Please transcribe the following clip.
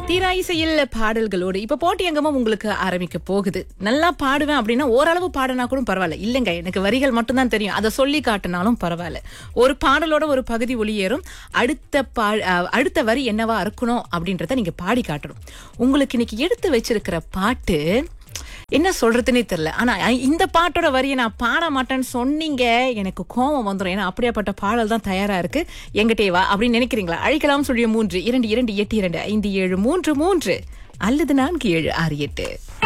தீரா இசையில் பாடல்களோடு இப்ப போட்டி அங்கமும் உங்களுக்கு ஆரம்பிக்க போகுது. நல்லா பாடுவேன் அப்படின்னா ஓரளவு பாடினா கூட பரவாயில்ல. இல்லங்க, எனக்கு வரிகள் மட்டும்தான் தெரியும், அதை சொல்லி காட்டினாலும் பரவாயில்ல. ஒரு பாடலோட ஒரு பகுதி ஒளியேறும். அடுத்த வரி என்னவா இருக்கணும் அப்படின்றத நீங்க பாடி காட்டணும். உங்களுக்கு இன்னைக்கு எடுத்து வச்சிருக்கிற பாட்டு என்ன சொல்றதுன்னே தெரியல. ஆனா இந்த பாட்டோட வரியை நான் பாட மாட்டேன்னு சொன்னீங்க, எனக்கு கோபம் வந்துடும். ஏன்னா அப்படியாப்பட்ட பாடல் தான் தயாரா இருக்கு. எங்கிட்டே வா அப்படின்னு நினைக்கிறீங்களா? அழைக்கலாம். 3 2 2 8 2 5 7 3 3 அல்லது 4 7 6 8.